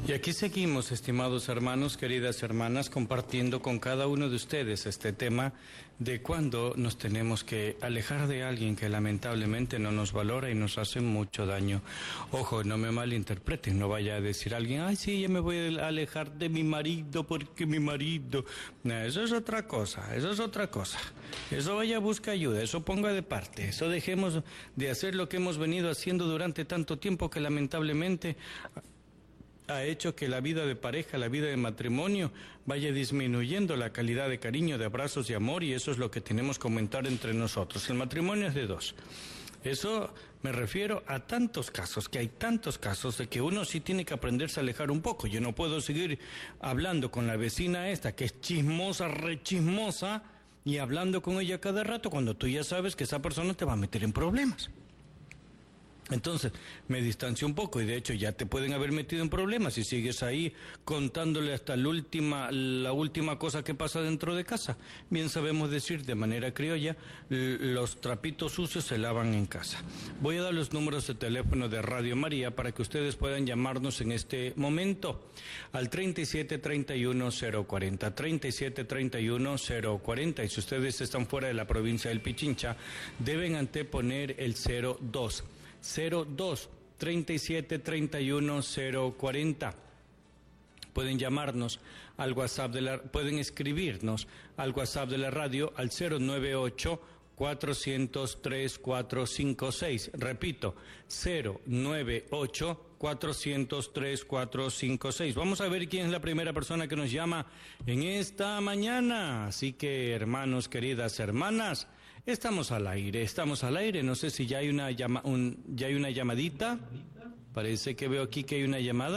Y aquí seguimos, estimados hermanos, queridas hermanas, compartiendo con cada uno de ustedes este tema de cuándo nos tenemos que alejar de alguien que lamentablemente no nos valora y nos hace mucho daño. Ojo, no me malinterpreten, no vaya a decir alguien, ay sí, ya me voy a alejar de mi marido porque mi marido... No, eso es otra cosa, eso es otra cosa. Eso vaya a buscar ayuda, eso ponga de parte, eso dejemos de hacer lo que hemos venido haciendo durante tanto tiempo que lamentablemente ha hecho que la vida de pareja, la vida de matrimonio, vaya disminuyendo la calidad de cariño, de abrazos y amor, y eso es lo que tenemos que comentar entre nosotros. El matrimonio es de dos. Eso me refiero a tantos casos, que hay tantos casos de que uno sí tiene que aprenderse a alejar un poco. Yo no puedo seguir hablando con la vecina esta, que es chismosa, rechismosa, y hablando con ella cada rato, cuando tú ya sabes que esa persona te va a meter en problemas. Entonces, me distancio un poco y de hecho ya te pueden haber metido en problemas si sigues ahí contándole hasta la última cosa que pasa dentro de casa. Bien sabemos decir de manera criolla, los trapitos sucios se lavan en casa. Voy a dar los números de teléfono de Radio María para que ustedes puedan llamarnos en este momento al 3731-040, 3731-040, y si ustedes están fuera de la provincia del Pichincha, deben anteponer el 02 37 31 040. Pueden llamarnos al WhatsApp pueden escribirnos al WhatsApp de la radio al 098 403 456. Repito, 098 403 456. Vamos a ver quién es la primera persona que nos llama en esta mañana. Así que, hermanos, queridas hermanas, estamos al aire. No sé si ya hay una llamadita. Parece que veo aquí que hay una llamada.